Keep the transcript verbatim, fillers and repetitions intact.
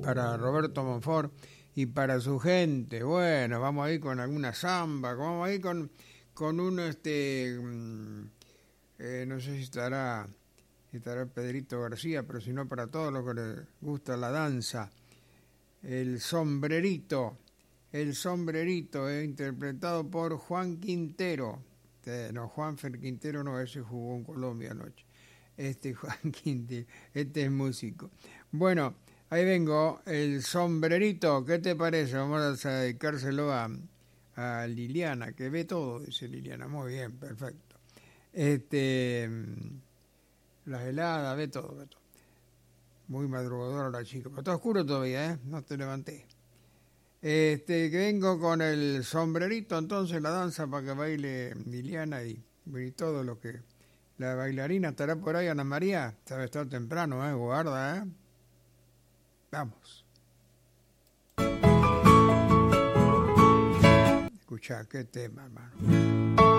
para Roberto Monfort y para su gente. Bueno, vamos a ir con alguna samba, vamos a ir con, con un, este, eh, no sé si estará, estará Pedrito García, pero si no, para todos los que les gusta la danza, el sombrerito, el sombrerito, eh, interpretado por Juan Quintero. Este, no, Juanfer Quintero no, ese jugó en Colombia anoche. Este Juan Quintero, este es músico. Bueno, ahí vengo, el sombrerito, ¿qué te parece? Vamos a dedicárselo a, a Liliana, que ve todo, dice Liliana. Muy bien, perfecto. Este, las heladas, ve todo, ve todo. Muy madrugadora la chica, pero está oscuro todavía, ¿eh? No te levanté. Este, que vengo con el sombrerito, entonces la danza para que baile Liliana y, y todo lo que... La bailarina estará por ahí, Ana María. Sabe estar temprano, ¿eh? Guarda, ¿eh? Vamos. Escuchá, qué tema, hermano.